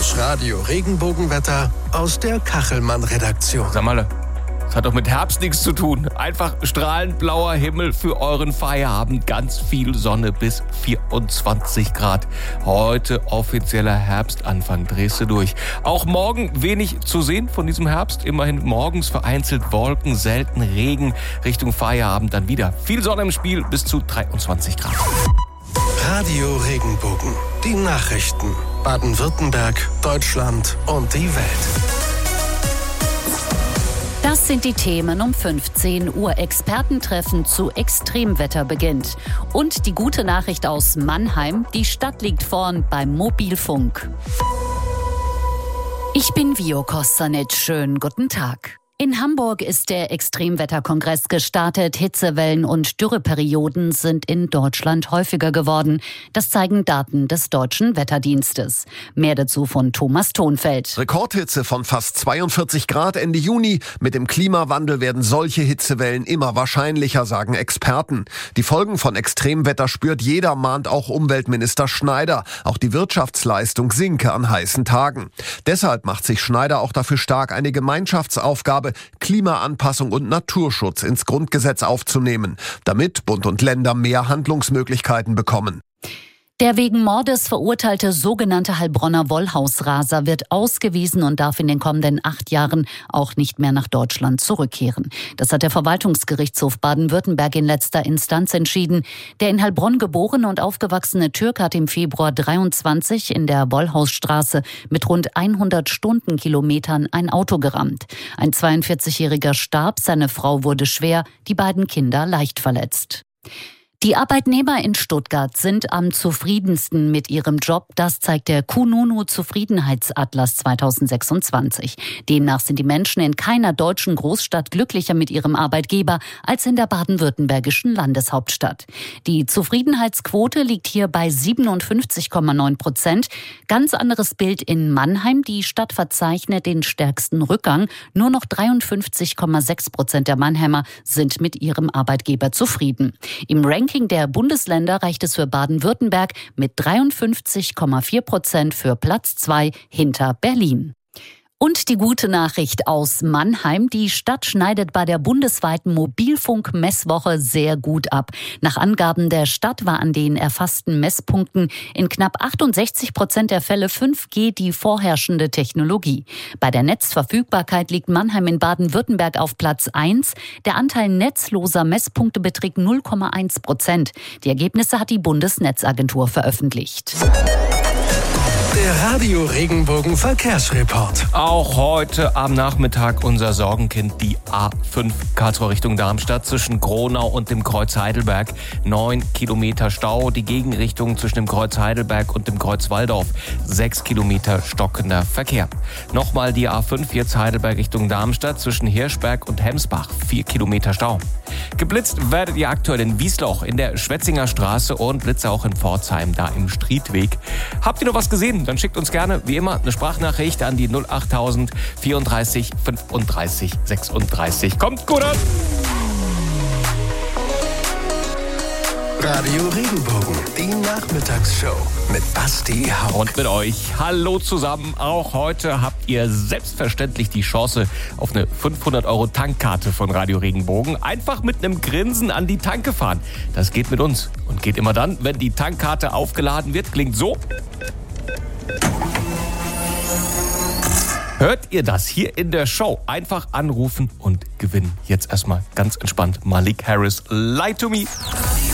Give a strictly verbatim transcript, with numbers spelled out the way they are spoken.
Das Radio Regenbogenwetter aus der Kachelmann-Redaktion. Sag mal, das hat doch mit Herbst nichts zu tun. Einfach strahlend blauer Himmel für euren Feierabend. Ganz viel Sonne bis vierundzwanzig Grad. Heute offizieller Herbstanfang. Drehst du durch. Auch morgen wenig zu sehen von diesem Herbst. Immerhin morgens vereinzelt Wolken, selten Regen. Richtung Feierabend dann wieder viel Sonne im Spiel bis zu dreiundzwanzig Grad. Radio Regenbogen. Die Nachrichten. Baden-Württemberg, Deutschland und die Welt. Das sind die Themen um fünfzehn Uhr. Expertentreffen zu Extremwetter beginnt. Und die gute Nachricht aus Mannheim, die Stadt liegt vorn beim Mobilfunk. Ich bin Vio Kostanic. Schönen guten Tag. In Hamburg ist der Extremwetterkongress gestartet. Hitzewellen und Dürreperioden sind in Deutschland häufiger geworden. Das zeigen Daten des Deutschen Wetterdienstes. Mehr dazu von Thomas Thonfeld. Rekordhitze von fast zweiundvierzig Grad Ende Juni. Mit dem Klimawandel werden solche Hitzewellen immer wahrscheinlicher, sagen Experten. Die Folgen von Extremwetter spürt jeder, mahnt auch Umweltminister Schneider. Auch die Wirtschaftsleistung sinke an heißen Tagen. Deshalb macht sich Schneider auch dafür stark, eine Gemeinschaftsaufgabe Klimaanpassung und Naturschutz ins Grundgesetz aufzunehmen, damit Bund und Länder mehr Handlungsmöglichkeiten bekommen. Der wegen Mordes verurteilte sogenannte Heilbronner Wollhausraser wird ausgewiesen und darf in den kommenden acht Jahren auch nicht mehr nach Deutschland zurückkehren. Das hat der Verwaltungsgerichtshof Baden-Württemberg in letzter Instanz entschieden. Der in Heilbronn geborene und aufgewachsene Türke hat im Februar dreiundzwanzig in der Wollhausstraße mit rund hundert Stundenkilometern ein Auto gerammt. Ein zweiundvierzigjähriger starb, seine Frau wurde schwer, die beiden Kinder leicht verletzt. Die Arbeitnehmer in Stuttgart sind am zufriedensten mit ihrem Job. Das zeigt der Kununu Zufriedenheitsatlas zweitausendsechsundzwanzig. Demnach sind die Menschen in keiner deutschen Großstadt glücklicher mit ihrem Arbeitgeber als in der baden-württembergischen Landeshauptstadt. Die Zufriedenheitsquote liegt hier bei siebenundfünfzig Komma neun Prozent. Ganz anderes Bild in Mannheim. Die Stadt verzeichnet den stärksten Rückgang. Nur noch dreiundfünfzig Komma sechs Prozent der Mannheimer sind mit ihrem Arbeitgeber zufrieden. Im Ranking der Bundesländer reicht es für Baden-Württemberg mit dreiundfünfzig Komma vier Prozent für Platz zwei hinter Berlin. Und die gute Nachricht aus Mannheim. Die Stadt schneidet bei der bundesweiten Mobilfunk-Messwoche sehr gut ab. Nach Angaben der Stadt war an den erfassten Messpunkten in knapp achtundsechzig Prozent der Fälle fünf G die vorherrschende Technologie. Bei der Netzverfügbarkeit liegt Mannheim in Baden-Württemberg auf Platz eins. Der Anteil netzloser Messpunkte beträgt null Komma eins Prozent. Die Ergebnisse hat die Bundesnetzagentur veröffentlicht. Der Radio Regenbogen Verkehrsreport. Auch heute am Nachmittag unser Sorgenkind, die A fünf Karlsruhe Richtung Darmstadt zwischen Gronau und dem Kreuz Heidelberg. Neun Kilometer Stau, die Gegenrichtung zwischen dem Kreuz Heidelberg und dem Kreuz Walldorf. Sechs Kilometer stockender Verkehr. Nochmal die A fünf jetzt Heidelberg Richtung Darmstadt zwischen Hirschberg und Hemsbach. Vier Kilometer Stau. Geblitzt werdet ihr aktuell in Wiesloch in der Schwetzinger Straße und Blitze auch in Pforzheim, da im Striedweg. Habt ihr noch was gesehen? Dann schickt uns gerne, wie immer, eine Sprachnachricht an die null achttausend vierunddreißig fünfunddreißig sechsunddreißig. Kommt gut an! Radio Regenbogen, die Nachmittagsshow mit Basti Hauck. Und mit euch. Hallo zusammen. Auch heute habt ihr selbstverständlich die Chance auf eine fünfhundert Euro Tankkarte von Radio Regenbogen. Einfach mit einem Grinsen an die Tanke fahren. Das geht mit uns und geht immer dann, wenn die Tankkarte aufgeladen wird. Klingt so. Hört ihr das hier in der Show? Einfach anrufen und gewinnen. Jetzt erstmal ganz entspannt Malik Harris, Lie to Me.